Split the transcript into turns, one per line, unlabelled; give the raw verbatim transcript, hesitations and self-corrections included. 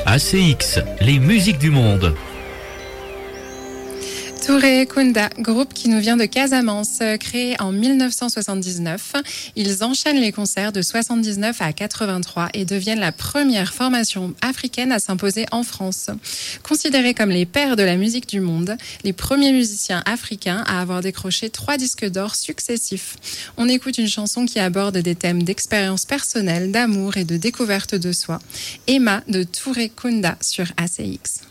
A C X, les musiques du monde.
Touré Kunda, groupe qui nous vient de Casamance, créé en dix-neuf cent soixante-dix-neuf. Ils enchaînent les concerts de soixante-dix-neuf à quatre-vingt-trois et deviennent la première formation africaine à s'imposer en France. Considérés comme les pères de la musique du monde, les premiers musiciens africains à avoir décroché trois disques d'or successifs. On écoute une chanson qui aborde des thèmes d'expérience personnelle, d'amour et de découverte de soi. Emma de Touré Kunda sur A C X.